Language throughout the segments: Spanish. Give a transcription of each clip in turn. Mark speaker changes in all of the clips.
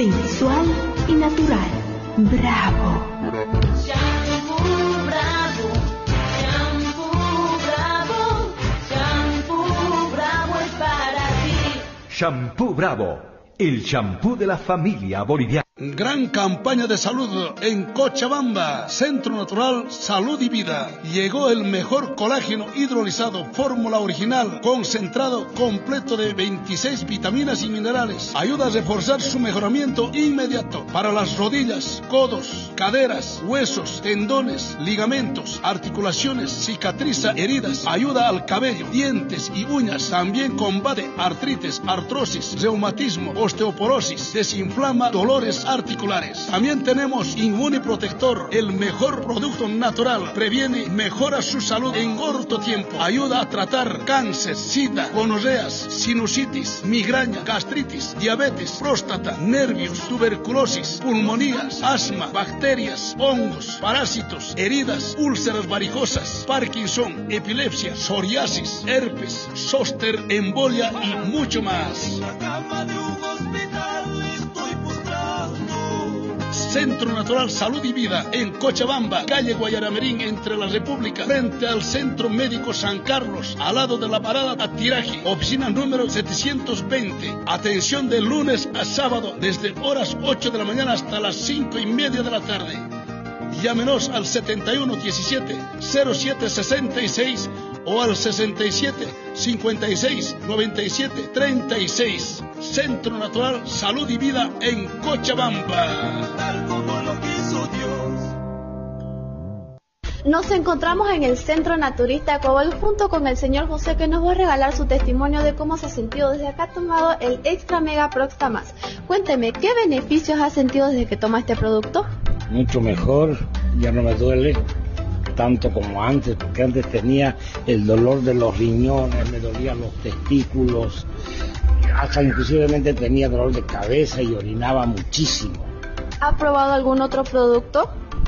Speaker 1: sensual y natural. Bravo.
Speaker 2: Shampoo Bravo, Shampoo Bravo, Shampoo Bravo es para ti.
Speaker 3: Shampoo Bravo, el shampoo de la familia boliviana.
Speaker 4: Gran campaña de salud en Cochabamba, Centro Natural Salud y Vida. Llegó el mejor colágeno hidrolizado, fórmula original, concentrado completo de 26 vitaminas y minerales. Ayuda a reforzar su mejoramiento inmediato para las rodillas, codos, caderas, huesos, tendones, ligamentos, articulaciones, cicatriza heridas. Ayuda al cabello, dientes y uñas. También combate artritis, artrosis, reumatismo, osteoporosis, desinflama dolores articulares. También tenemos Inmuniprotector, el mejor producto natural. Previene y mejora su salud en corto tiempo. Ayuda a tratar cáncer, sida, gonorreas, sinusitis, migraña, gastritis, diabetes, próstata, nervios, tuberculosis, pulmonías, asma, bacterias, hongos, parásitos, heridas, úlceras varicosas, Parkinson, epilepsia, psoriasis, herpes, zóster, embolia y mucho más. Centro Natural Salud y Vida en Cochabamba, calle Guayaramerín, entre la República, frente al Centro Médico San Carlos, al lado de la parada Atiraji, oficina número 720. Atención de lunes a sábado, desde horas 8 de la mañana hasta las 5:30 de la tarde. Llámenos al 7117-0766 o al 67-56-97-36. Centro Natural Salud y Vida en Cochabamba.
Speaker 5: Nos encontramos en el Centro Naturista Ecuabol junto con el señor José, que nos va a regalar su testimonio de cómo se ha sentido desde que ha tomado el Extra Mega Proxta Max. Cuénteme, ¿qué beneficios ha sentido desde que toma este producto?
Speaker 6: Mucho mejor, ya no me duele tanto como antes, porque antes tenía el dolor de los riñones, me dolían los testículos, hasta inclusivemente tenía dolor de cabeza y orinaba muchísimo.
Speaker 5: ¿Ha probado algún otro producto?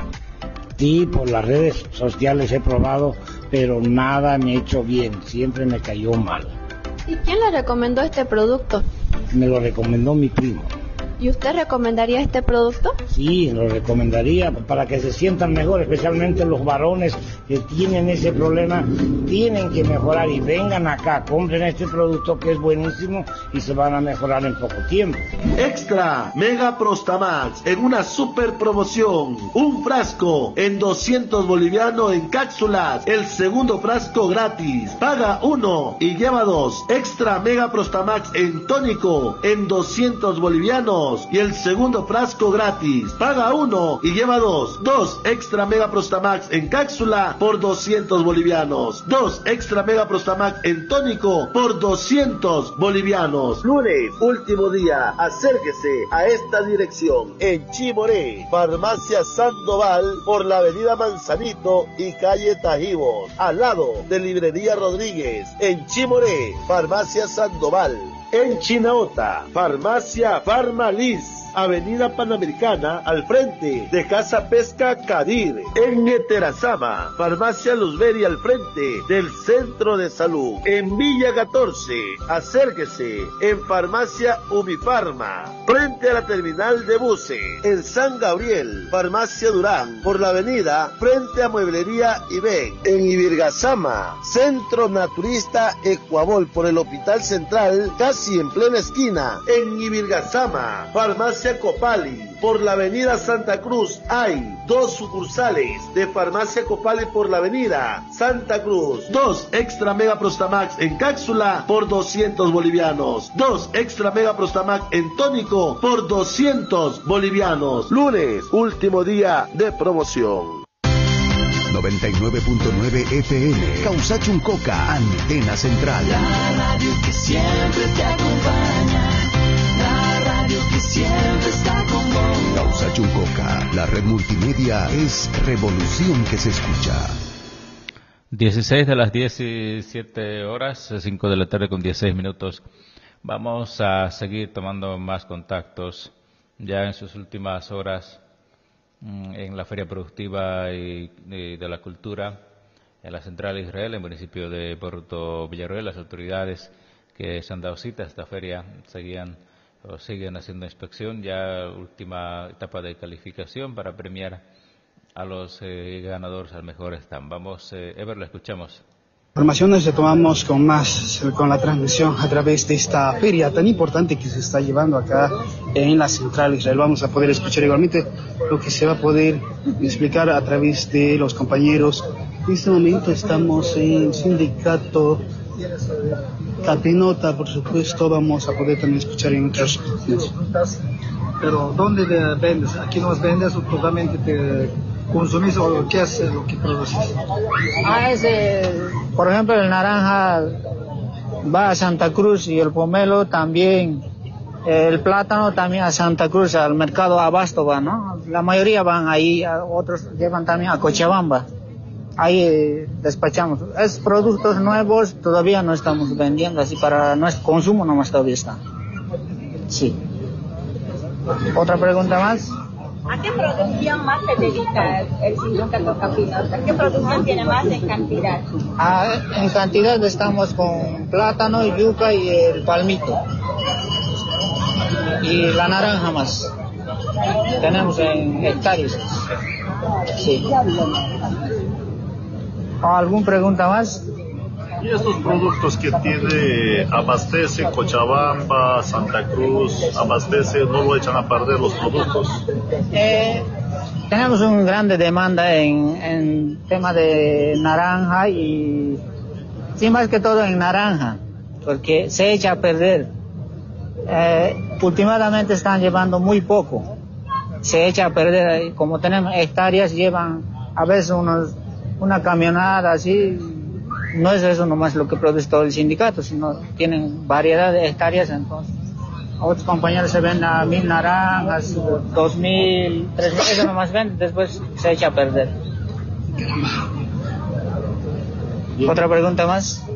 Speaker 6: Sí, por las redes sociales he probado, pero nada me ha hecho bien, siempre me cayó mal.
Speaker 5: ¿Y quién le recomendó este producto?
Speaker 6: Me lo recomendó mi primo.
Speaker 5: ¿Y usted recomendaría este producto?
Speaker 6: Sí, lo recomendaría para que se sientan mejor, especialmente los varones que tienen ese problema, tienen que mejorar y vengan acá, compren este producto que es buenísimo y se van a mejorar en poco tiempo.
Speaker 7: Extra Mega Prostamax en una super promoción, un frasco en 200 bolivianos en cápsulas, el segundo frasco gratis, paga 1 y lleva 2. Extra Mega Prostamax en tónico en 200 bolivianos y el segundo frasco gratis, paga 1 y lleva 2. 2 Extra Mega Prostamax en cápsula por 200 bolivianos. 2 Extra Mega Prostamax en tónico por 200 bolivianos. Lunes, último día, acérquese a esta dirección en Chimoré, Farmacia Sandoval, por la avenida Manzanito y calle Tajibos, al lado de Librería Rodríguez. En Chimoré, Farmacia Sandoval. En Chinaota, Farmacia Farmaliz, Avenida Panamericana, al frente de Casa Pesca Cadir. En Eterazama, Farmacia Luzberi, al frente del Centro de Salud. En Villa 14, acérquese en Farmacia Umifarma, frente a la terminal de buses. En San Gabriel, Farmacia Durán, por la avenida, frente a Mueblería Ibec. En Ibirgazama, Centro Naturista Ecuabol, por el Hospital Central, casi en plena esquina. En Ibirgazama, Farmacia Copali, por la avenida Santa Cruz, hay 2 sucursales de Farmacia Copali por la avenida Santa Cruz. 2 Extra Mega Prostamax en cápsula por 200 bolivianos. 2 Extra Mega Prostamax en tónico por 200 bolivianos. Lunes, último día de promoción.
Speaker 3: 99.9 FM, Causachuncoca, antena central.
Speaker 2: La radio que siempre te acompaña, la radio que siempre está con vos.
Speaker 3: Causachuncoca, la red multimedia es revolución que se escucha.
Speaker 8: 16 de las 17 horas, 5 de la tarde con 16 minutos. Vamos a seguir tomando más contactos ya en sus últimas horas en la Feria Productiva y de la Cultura en la Central de Israel, en el municipio de Puerto Villarroel. Las autoridades que se han dado cita a esta feria seguían siguen haciendo inspección, ya última etapa de calificación para premiar a los ganadores al mejor stand. Vamos, Ever, lo escuchamos.
Speaker 9: Informaciones retomamos con la transmisión a través de esta feria tan importante que se está llevando acá en la Central Israel. Vamos a poder escuchar igualmente lo que se va a poder explicar a través de los compañeros. En este momento estamos en el sindicato Capenota, por supuesto, vamos a poder también escuchar en otros.
Speaker 10: Pero ¿dónde vendes? ¿Aquí nos vendes o totalmente te consumís o qué haces, lo que produces?
Speaker 11: Por ejemplo, el naranja va a Santa Cruz y el pomelo también, el plátano también a Santa Cruz, al mercado Abasto va, ¿no? La mayoría van ahí, otros llevan también a Cochabamba. Ahí despachamos. Es productos nuevos, todavía no estamos vendiendo, así para nuestro consumo nomás todavía está. Sí. ¿Otra pregunta más?
Speaker 12: ¿A qué producción más se dedica el sindicato Capenota? ¿Qué producción tiene más en cantidad?
Speaker 11: En cantidad estamos con plátano, yuca y el palmito. Y la naranja más. Tenemos en hectáreas. Sí. ¿Alguna pregunta más?
Speaker 13: ¿Y estos productos que tiene, abastece Cochabamba, Santa Cruz, abastece, no lo echan a perder los productos?
Speaker 11: Tenemos una grande demanda en tema de naranja y sí, más que todo en naranja, porque se echa a perder. Últimamente están llevando muy poco, se echa a perder, como tenemos hectáreas, llevan a veces una camionada así. No es eso nomás lo que produce todo el sindicato, sino tienen variedad de hectáreas, entonces otros compañeros se venden a 1.000 naranjas, 2.000, 3.000, eso nomás venden, después se echa a perder. ¿Otra pregunta más?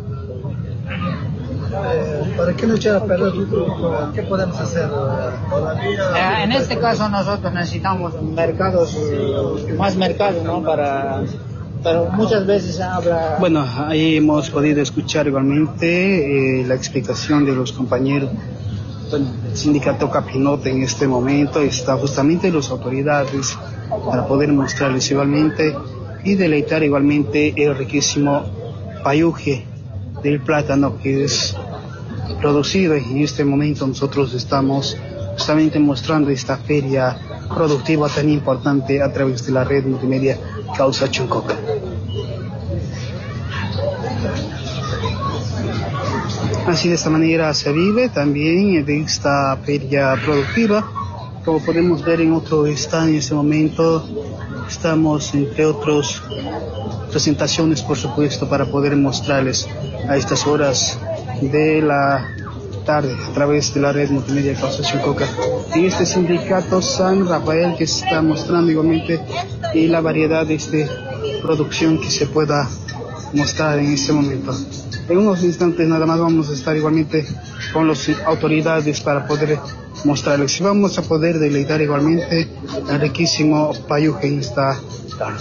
Speaker 10: ¿Para qué no echar a perder? ¿Qué podemos hacer?
Speaker 11: En este caso nosotros necesitamos más mercados, ¿no? Pero muchas veces se habla...
Speaker 9: Bueno, ahí hemos podido escuchar igualmente la explicación de los compañeros. Bueno, el sindicato Capenota en este momento está justamente las autoridades para poder mostrarles igualmente y deleitar igualmente el riquísimo payuje del plátano que es producido. En este momento nosotros estamos justamente mostrando esta feria productiva tan importante a través de la red multimedia Causa Chuncoca. Así de esta manera se vive también de esta feria productiva. Como podemos ver en otro stand en este momento, estamos entre otros presentaciones, por supuesto, para poder mostrarles a estas horas de la tarde a través de la red multimedia Causa Chuncoca. En este sindicato San Rafael que está mostrando igualmente la variedad de producción que se pueda mostrar en este momento. En unos instantes nada más vamos a estar igualmente con las autoridades para poder mostrarles y vamos a poder deleitar igualmente el riquísimo payuje en esta tarde.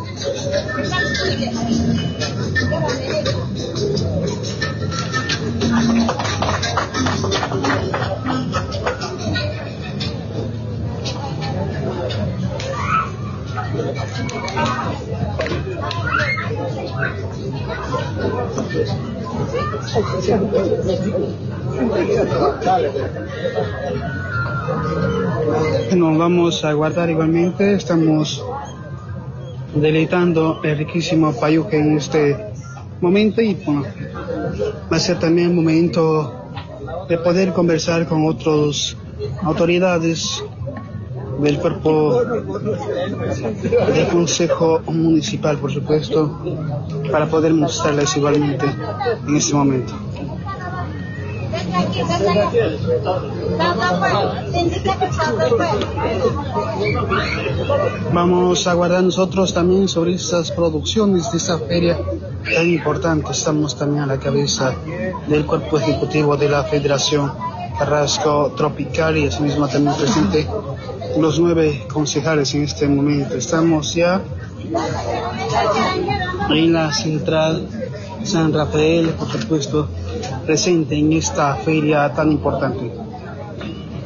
Speaker 9: Nos vamos a guardar igualmente, estamos deleitando el riquísimo payuje en este momento y bueno, va a ser también un momento de poder conversar con otras autoridades del cuerpo del Consejo Municipal, por supuesto, para poder mostrarles igualmente en este momento. Vamos a guardar nosotros también sobre estas producciones de esta feria tan importante. Estamos también a la cabeza del cuerpo ejecutivo de la Federación Carrasco Tropical y asimismo también presente los 9 concejales en este momento. Estamos ya en la central San Rafael, por supuesto, presente en esta feria tan importante.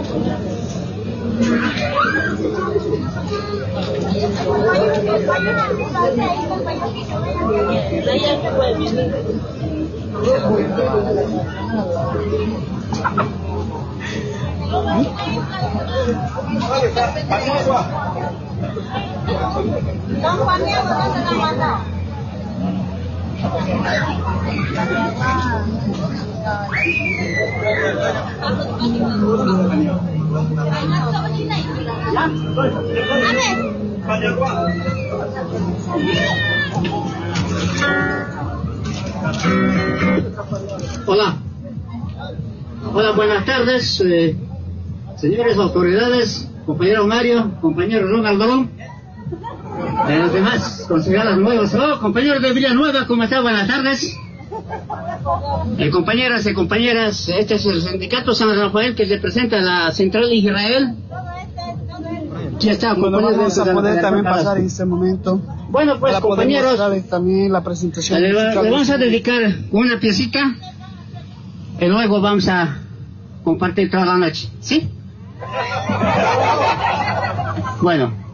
Speaker 14: Hola. Hola, buenas tardes, señores autoridades, compañero Mario, compañero Ronaldo, los demás concejales nuevos. Oh, compañeros de Villanueva, ¿cómo están? Buenas tardes. Compañeras y compañeras, este es el sindicato San Rafael que representa la Central de Israel. Ya está,
Speaker 9: bueno, vamos a poder también pasar en este momento.
Speaker 14: Bueno, pues compañeros,
Speaker 9: también la presentación.
Speaker 14: Le vamos a dedicar una piecita y luego vamos a compartir toda la noche, ¿sí? Bueno.